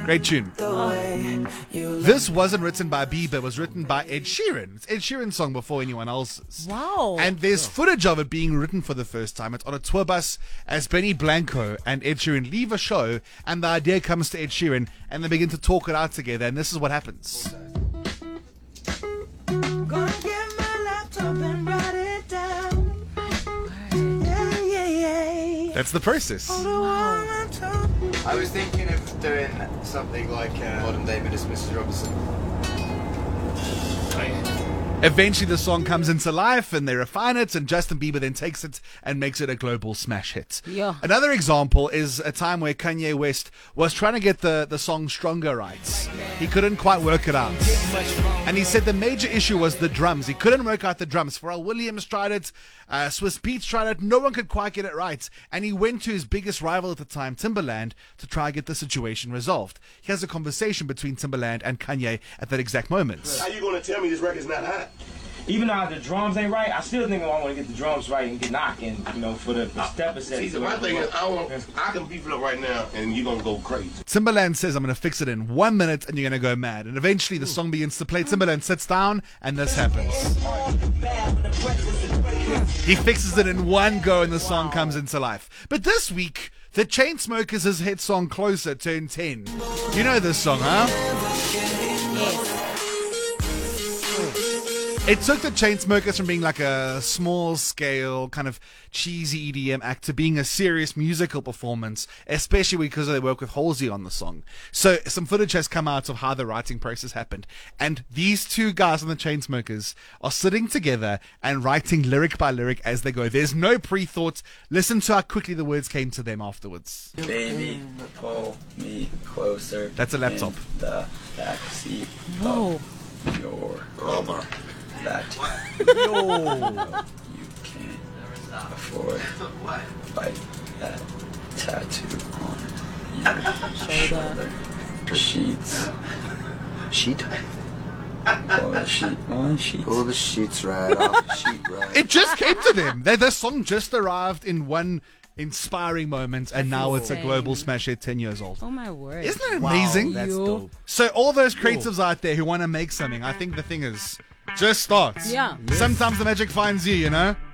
Great tune. This wasn't written by Bieber, it was written by Ed Sheeran. It's Ed Sheeran's song before anyone else's. Wow. And there's footage of it being written for the first time. It's on a tour bus as Benny Blanco and Ed Sheeran leave a show, and the idea comes to Ed Sheeran, and they begin to talk it out together, and this is what happens. Gonna get my laptop and write it down. Yeah. That's the process. I was thinking of doing something like modern day Mrs. Robinson. Eventually the song comes into life and they refine it, and Justin Bieber then takes it and makes it a global smash hit. Yeah. Another example is a time where Kanye West was trying to get the song Stronger right. He couldn't quite work it out. And he said the major issue was the drums. He couldn't work out the drums. Pharrell Williams tried it. Swiss Beats tried it. No one could quite get it right. And he went to his biggest rival at the time, Timbaland, to try and get the situation resolved. He has a conversation between Timbaland and Kanye at that exact moment. How you gonna tell me this record's not hot? Even though the drums ain't right, I still think I want to get the drums right and get knocking, for the step set. See, my thing is, I can beef it up right now, and you're gonna go crazy. Timbaland says, I'm going to fix it in 1 minute, and you're going to go mad. And eventually the song begins to play. Timbaland sits down, and this happens. He fixes it in one go, and the song comes into life. But this week, the Chainsmokers' hit song Closer turned 10. You know this song, huh? Yes. It took the Chainsmokers from being like a small-scale, kind of cheesy EDM act to being a serious musical performance, especially because they work with Halsey on the song. So some footage has come out of how the writing process happened. And these two guys on the Chainsmokers are sitting together and writing lyric by lyric as they go. There's no pre-thought. Listen to how quickly the words came to them afterwards. Baby, pull me closer. That's a laptop. In the backseat Whoa. of your Roma. That you can't afford. Like that tattoo on your shoulder. Sheets. Sheet? Pull the sheet on sheets. Pull the sheets right off the sheet, right? It just came to them. The song just arrived in one inspiring moment, and now it's a global smash hit 10 years old. Oh my word. Isn't it amazing? That's dope. So all those creatives out there who want to make something, I think the thing is, just start. Yeah. Sometimes the magic finds you, you know?